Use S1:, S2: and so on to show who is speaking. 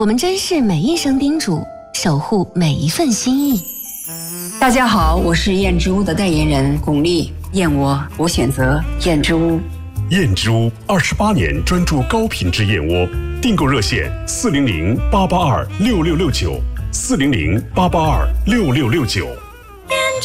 S1: 我们珍视每一声叮嘱，守护每一份心意。
S2: 大家好，我是燕之屋的代言人巩俐，燕窝我选择燕之屋。
S3: 燕之屋28年专注高品质燕窝，订购热线400-882-6669，400-882-6669。